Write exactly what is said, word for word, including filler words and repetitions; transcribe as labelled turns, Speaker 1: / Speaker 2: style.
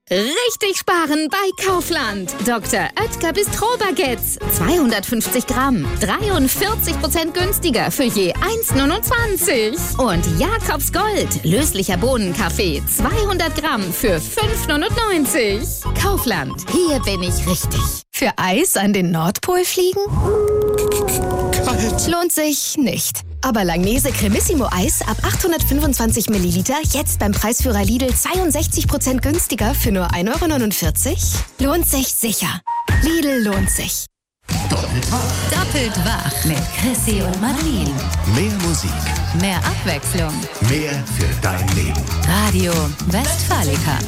Speaker 1: Richtig sparen bei Kaufland. Doktor Oetker Bistro-Baguettes. zweihundertfünfzig Gramm. dreiundvierzig Prozent günstiger für je eins neunundzwanzig. Und Jakobs Gold. Löslicher Bohnenkaffee. zweihundert Gramm für fünf neunundneunzig. Kaufland. Hier bin ich richtig.
Speaker 2: Für Eis an den Nordpol fliegen?
Speaker 3: Kalt.
Speaker 2: Lohnt sich nicht. Aber Langnese Cremissimo Eis ab achthundertfünfundzwanzig Milliliter jetzt beim Preisführer Lidl zweiundsechzig Prozent günstiger für nur ein Euro neunundvierzig? Lohnt sich sicher. Lidl lohnt sich.
Speaker 3: Doppelt wach.
Speaker 4: Doppelt wach mit Chrissy und Madeline.
Speaker 3: Mehr Musik.
Speaker 4: Mehr Abwechslung.
Speaker 3: Mehr für dein Leben.
Speaker 4: Radio Westfalica.